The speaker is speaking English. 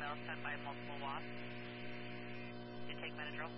Bell, stand by multiple wasps. You take Benadryl.